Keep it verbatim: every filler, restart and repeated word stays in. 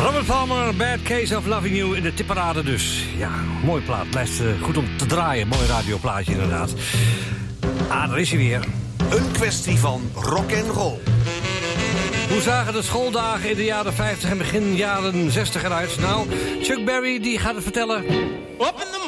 Robert Palmer, Bad Case of Loving You in de tipparade dus. Ja, mooi plaat. Blijft uh, goed om te draaien. Mooi radioplaatje inderdaad. Ah, daar is hij weer. Een kwestie van rock en roll. Hoe zagen de schooldagen in de jaren vijftig en begin jaren zestig eruit? Nou, Chuck Berry die gaat het vertellen. Op in the